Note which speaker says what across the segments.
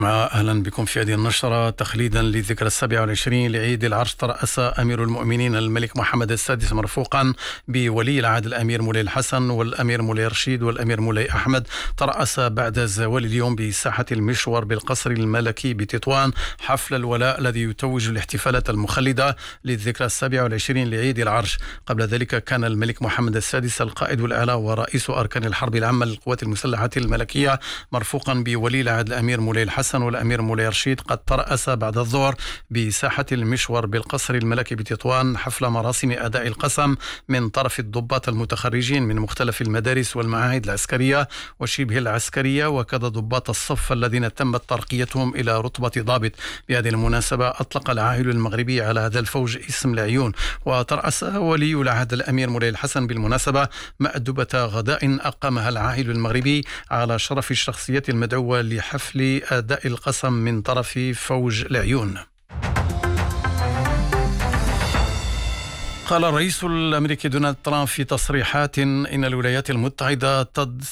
Speaker 1: أهلا بكم في هذه النشرة. تخليدا لذكرى 27 لعيد العرش، ترأس أمير المؤمنين الملك محمد السادس مرفوقا بولي العهد الأمير مولاي الحسن والأمير مولاي رشيد والأمير مولاي أحمد، ترأس بعد زوال اليوم بساحة المشور بالقصر الملكي بتطوان حفل الولاء الذي يتوج الاحتفالات المخلدة للذكرى 27 لعيد العرش. قبل ذلك كان الملك محمد السادس القائد الأعلى ورئيس أركان الحرب العامة للقوات المسلحة الملكية مرفوقا بولي العهد الأمير مولاي الحسن والأمير مولاي رشيد، قد ترأس بعد الظهر بساحة المشور بالقصر الملكي بتطوان حفل مراسم أداء القسم من طرف الضباط المتخرجين من مختلف المدارس والمعاهد العسكرية وشبه العسكرية، وكذا ضباط الصف الذين تمت ترقيتهم إلى رتبة ضابط. بهذه المناسبة أطلق العاهل المغربي على هذا الفوج اسم العيون، وترأس ولي العهد الأمير مولاي الحسن بالمناسبة مأدبة غداء أقامها العاهل المغربي على شرف الشخصية المدعوة لحفل أداء القسم من طرف فوج العيون. قال الرئيس الأمريكي دونالد ترامب في تصريحات إن الولايات المتحدة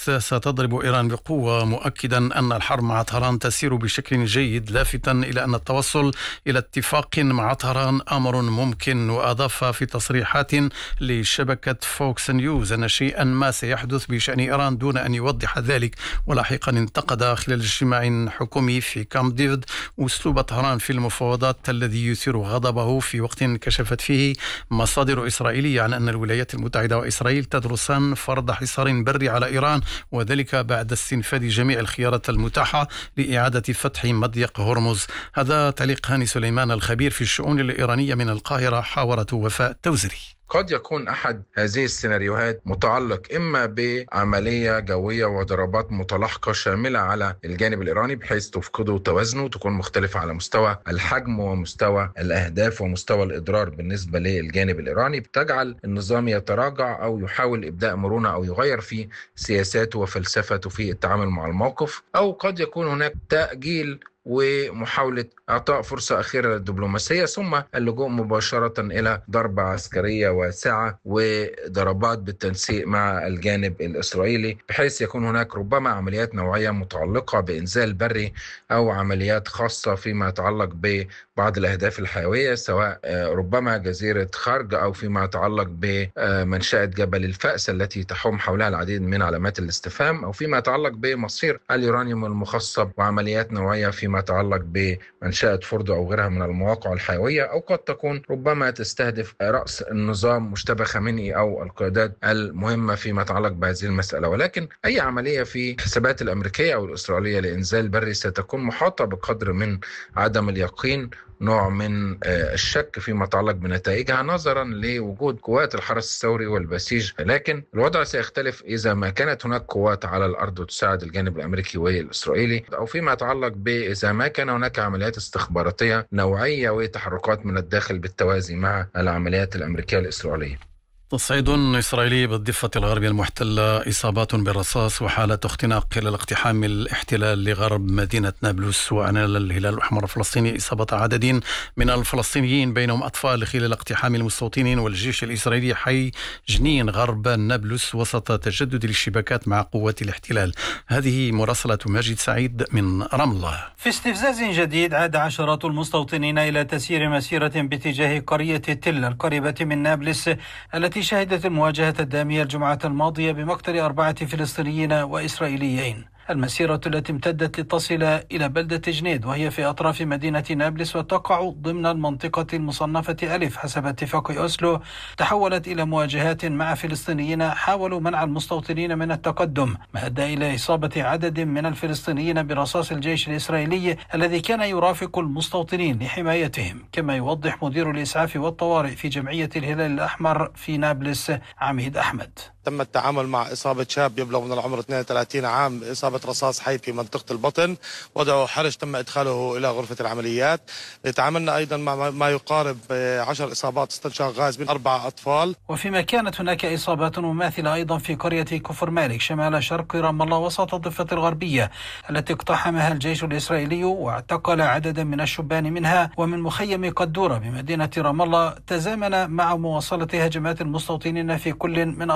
Speaker 1: ستضرب إيران بقوة، مؤكدا أن الحرب مع طهران تسير بشكل جيد، لافتا إلى أن التوصل إلى اتفاق مع طهران أمر ممكن. وأضاف في تصريحات لشبكة فوكس نيوز أن شيئا ما سيحدث بشأن إيران دون أن يوضح ذلك. ولاحقا انتقد خلال اجتماع حكومي في كامب ديفيد أسلوب طهران في المفاوضات الذي يثير غضبه في وقت كشفت فيه مصادر إسرائيلية عن أن الولايات المتحدة وإسرائيل تدرسان فرض حصار بري على إيران، وذلك بعد استنفاذ جميع الخيارات المتاحة لإعادة فتح مضيق هرمز. هذا تعليق هاني سليمان الخبير في الشؤون الإيرانية من القاهرة، حاورته وفاء توزري.
Speaker 2: قد يكون أحد هذه السيناريوهات متعلق إما بعملية جوية وضربات متلاحقة شاملة على الجانب الإيراني بحيث تفقده توازنه، تكون مختلفة على مستوى الحجم ومستوى الأهداف ومستوى الإضرار بالنسبة للجانب الإيراني، بتجعل النظام يتراجع أو يحاول إبداء مرونة أو يغير في سياساته وفلسفته في التعامل مع الموقف. أو قد يكون هناك تأجيل ومحاولة إعطاء فرصة أخيرة للدبلوماسية ثم اللجوء مباشرة إلى ضربة عسكرية واسعة وضربات بالتنسيق مع الجانب الإسرائيلي، بحيث يكون هناك ربما عمليات نوعية متعلقة بإنزال بري أو عمليات خاصة فيما يتعلق ببعض الأهداف الحيوية، سواء ربما جزيرة خرج أو فيما يتعلق بمنشأة جبل الفأس التي تحوم حولها العديد من علامات الاستفهام، أو فيما يتعلق بمصير اليورانيوم المخصب وعمليات نوعية فيما يتعلق بمنشأة فوردو أو غيرها من المواقع الحيوية، أو قد تكون ربما تستهدف رأس النظام مجتبى خامنئي أو القيادات المهمة فيما يتعلق بهذه المسألة. ولكن أي عملية في الحسابات الأمريكية أو الإسرائيلية لإنزال بري ستكون محاطة بقدر من عدم اليقين، نوع من الشك فيما يتعلق بنتائجها نظرا لوجود قوات الحرس الثوري والبسيج. لكن الوضع سيختلف إذا ما كانت هناك قوات على الأرض تساعد الجانب الأمريكي والإسرائيلي، أو فيما يتعلق إذا ما كان هناك عمليات استخباراتية نوعية وتحركات من الداخل بالتوازي مع العمليات الأمريكية الإسرائيلية.
Speaker 1: تصعيد إسرائيلي بالضفة الغربية المحتلة، إصابات بالرصاص وحالة اختناق خلال اقتحام الاحتلال لغرب مدينة نابلس. وأعلن الهلال الأحمر الفلسطيني إصابة عدد من الفلسطينيين بينهم أطفال خلال اقتحام المستوطنين والجيش الإسرائيلي حي جنين غرب نابلس وسط تجدد الاشتباكات مع قوات الاحتلال. هذه مراسلة ماجد سعيد من رام الله.
Speaker 3: في استفزاز جديد عاد عشرات المستوطنين إلى تسيير مسيرة باتجاه قرية تل القريبة من نابلس التي شهدت المواجهة الدامية الجمعة الماضية بمقتل 4 فلسطينيين وإسرائيليين. المسيرة التي امتدت لتصل إلى بلدة جنيد وهي في أطراف مدينة نابلس وتقع ضمن المنطقة المصنفة ألف حسب اتفاق أوسلو، تحولت إلى مواجهات مع فلسطينيين حاولوا منع المستوطنين من التقدم، ما أدى إلى إصابة عدد من الفلسطينيين برصاص الجيش الإسرائيلي الذي كان يرافق المستوطنين لحمايتهم. كما يوضح مدير الإسعاف والطوارئ في جمعية الهلال الأحمر في نابلس عميد أحمد:
Speaker 4: تم التعامل مع إصابة شاب يبلغ من العمر 32 عام بإصابة رصاص حي في منطقة البطن، وضعه حرج، تم إدخاله إلى غرفة العمليات. تعاملنا أيضا مع ما يقارب 10 إصابات استنشاق غاز من 4 أطفال.
Speaker 3: وفيما كانت هناك إصابات مماثلة أيضا في قرية كفر مالك شمال شرق رام الله وسط الضفة الغربية التي اقتحمها الجيش الإسرائيلي واعتقل عددا من الشبان منها ومن مخيم قدورة بمدينة رام الله، تزامن مع مواصلة هجمات المستوطنين في كل من أطراف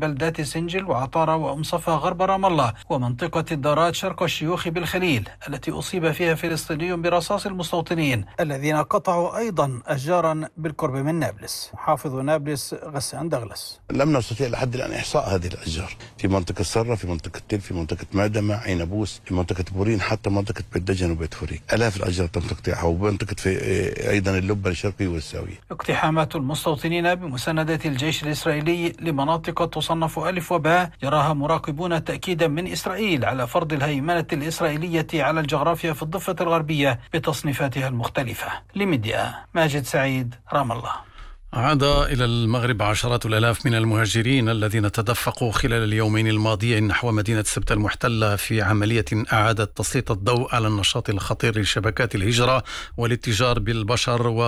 Speaker 3: بلدات سنجل وعطارة وأم صفا غرب رام الله ومنطقة الدارات شرق الشيوخ بالخليل التي أصيب فيها فلسطيني برصاص المستوطنين الذين قطعوا أيضا أشجارا بالقرب من نابلس. محافظ نابلس غسان دغلس:
Speaker 5: لم نستطيع لحد الآن إحصاء هذه الأشجار في منطقة السرة، في منطقة تل، في منطقة مادمة، عينبوس، في منطقة بورين، حتى منطقة بيت دجن وبيت فريق. آلاف الأشجار تم تقطيعها، ومنطقة في أيضا اللبة الشرقي والساوية.
Speaker 3: اقتحامات المستوطنين بمساندة الجيش الإسرائيلي لمناطق تصنف ألف وباء يراها مراقبون تأكيدا من إسرائيل على فرض الهيمنة الإسرائيلية على الجغرافيا في الضفة الغربية بتصنيفاتها المختلفة. لميديا ماجد سعيد، رام الله.
Speaker 1: عاد إلى المغرب عشرات الآلاف من المهاجرين الذين تدفقوا خلال اليومين الماضيين نحو مدينة سبتة المحتلة في عملية أعادت تسليط الضوء على النشاط الخطير لشبكات الهجرة والاتجار بالبشر